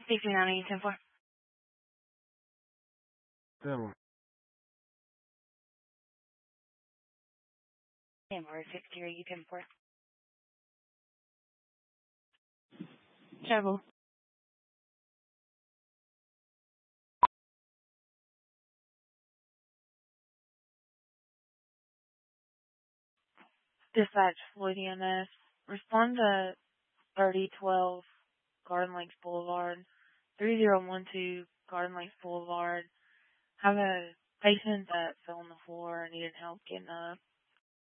Speaking on 810-4. Devil. January 60 or 810-4. Travel. Dispatch Floyd EMS. Respond to 3012 Garden Lakes Boulevard, 3012 Garden Lakes Boulevard. Have a patient that fell on the floor and needed help getting up.